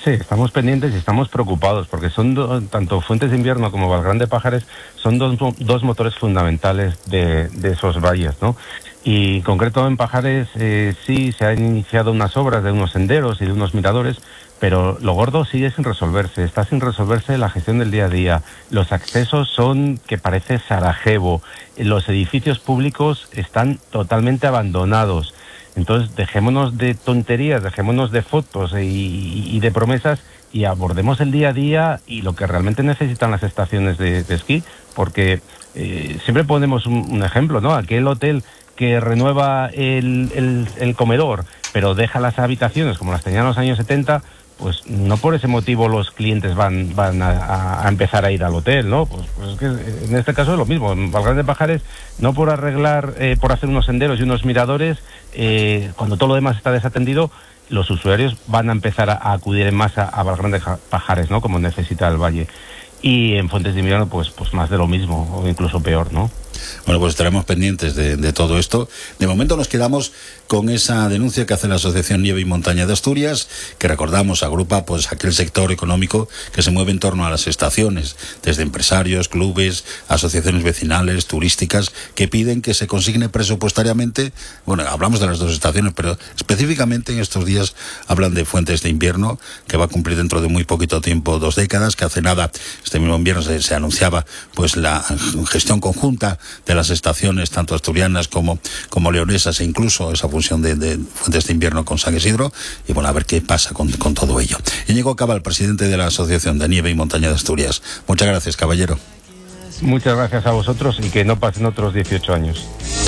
Sí, estamos pendientes y estamos preocupados porque son tanto Fuentes de Invierno como Valgrande Pajares son dos motores fundamentales de esos valles, ¿no? Y en concreto en Pajares sí se han iniciado unas obras de unos senderos y de unos miradores, pero lo gordo sigue sin resolverse. Está sin resolverse la gestión del día a día. Los accesos son que parece Sarajevo. Los edificios públicos están totalmente abandonados. Entonces, dejémonos de tonterías, dejémonos de fotos y de promesas y abordemos el día a día y lo que realmente necesitan las estaciones de esquí, porque siempre ponemos un ejemplo, ¿no? Aquel hotel que renueva el comedor, pero deja las habitaciones como las tenían en los años 70, pues no por ese motivo los clientes van a empezar a ir al hotel, ¿no? Pues es que en este caso es lo mismo. En Valgrande Pajares, no por arreglar, por hacer unos senderos y unos miradores, cuando todo lo demás está desatendido, los usuarios van a empezar a acudir en masa a Valgrande Pajares, ¿no? Como necesita el valle. Y en Fuentes de Invierno, pues más de lo mismo, o incluso peor, ¿no? Bueno, pues estaremos pendientes de todo esto. De momento nos quedamos con esa denuncia que hace la Asociación Nieve y Montaña de Asturias, que recordamos agrupa pues aquel sector económico que se mueve en torno a las estaciones, desde empresarios, clubes, asociaciones vecinales, turísticas, que piden que se consigne presupuestariamente. Bueno, hablamos de las dos estaciones, pero específicamente en estos días hablan de Fuentes de Invierno, que va a cumplir dentro de muy poquito tiempo 2 décadas, que hace nada, este mismo invierno se anunciaba pues la gestión conjunta de las estaciones tanto asturianas como leonesas, e incluso esa fusión de Fuentes de Invierno con San Isidro. Y bueno, a ver qué pasa con todo ello. Íñigo Cabal, presidente de la Asociación de Nieve y Montaña de Asturias. Muchas gracias, caballero. Muchas gracias a vosotros y que no pasen otros 18 años.